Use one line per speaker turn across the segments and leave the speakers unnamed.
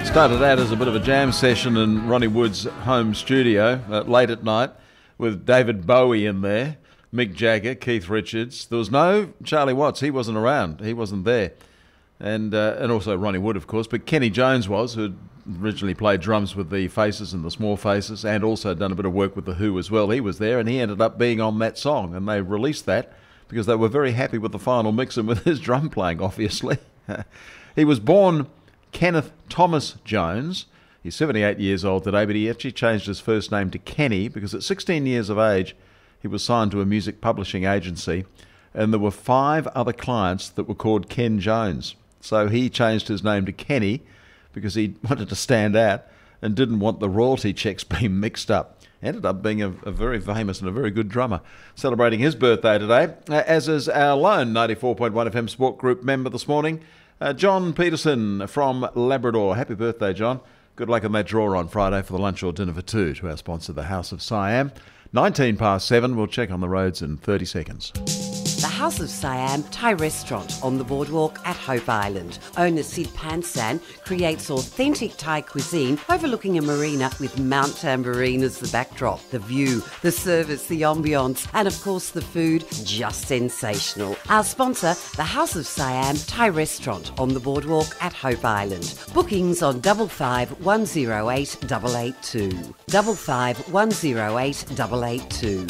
Started out as a bit of a jam session in Ronnie Wood's home studio late at night with David Bowie in there, Mick Jagger, Keith Richards. There was no Charlie Watts. He wasn't around. He wasn't there. And also Ronnie Wood, of course. But Kenny Jones was, who originally played drums with the Faces and the Small Faces and also done a bit of work with The Who as well. He was there, and he ended up being on that song. And they released that because they were very happy with the final mix and with his drum playing, obviously. He was born Kenneth Thomas Jones. He's 78 years old today, but he actually changed his first name to Kenny because at 16 years of age, he was signed to a music publishing agency, and there were 5 other clients that were called Ken Jones. So he changed his name to Kenny because he wanted to stand out and didn't want the royalty checks being mixed up. Ended up being a very famous and a very good drummer. Celebrating his birthday today, as is our lone 94.1 FM Sport Group member this morning, John Peterson from Labrador. Happy birthday, John. Good luck on that draw on Friday for the lunch or dinner for 2 to our sponsor, the House of Siam. 19 past 7. We'll check on the roads in 30 seconds.
The House of Siam Thai restaurant on the boardwalk at Hope Island. Owner Sid Pansan creates authentic Thai cuisine overlooking a marina with Mount Tambourine as the backdrop. The view, the service, the ambience, and of course the food, just sensational. Our sponsor, the House of Siam Thai restaurant on the boardwalk at Hope Island. Bookings on 55 108 882. 55 108 882.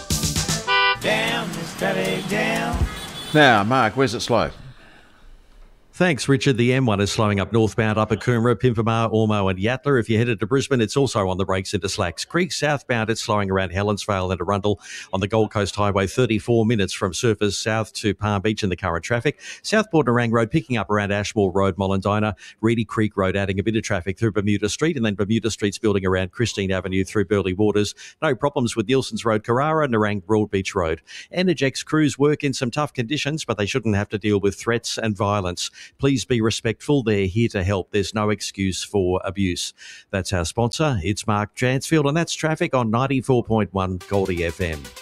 Down, this traffic down.
Now, Mark, where's it slow?
Thanks, Richard. The M1 is slowing up northbound Upper Coomera, Pimpamar, Ormo and Yatala. If you're headed to Brisbane, it's also on the brakes into Slacks Creek. Southbound, it's slowing around Helensvale and Arundel. On the Gold Coast Highway, 34 minutes from Surfers South to Palm Beach in the current traffic. Southport Nerang Road picking up around Ashmore Road, Mollendina. Reedy Creek Road adding a bit of traffic through Bermuda Street, and then Bermuda Street's building around Christine Avenue through Burleigh Waters. No problems with Nielsen's Road, Carrara, Nerang Broadbeach Road. Energex crews work in some tough conditions, but they shouldn't have to deal with threats and violence. Please be respectful. They're here to help. There's no excuse for abuse. That's our sponsor. It's Mark Jansfield, and that's traffic on 94.1 Goldie FM.